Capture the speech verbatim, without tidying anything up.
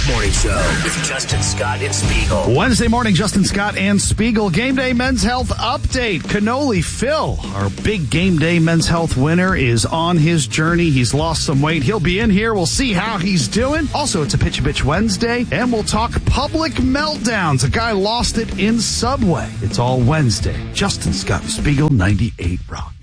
Morning Show with Justin Scott and Spiegel. Wednesday morning, Justin Scott and Spiegel. Game Day Men's Health Update. Cannoli Phil, our big Game Day Men's Health winner, is on his journey. He's lost some weight. He'll be in here. We'll see how he's doing. Also, it's a Pitch a Bitch Wednesday, and we'll talk public meltdowns. A guy lost it in Subway. It's all Wednesday. Justin Scott and Spiegel, ninety-eight Rock.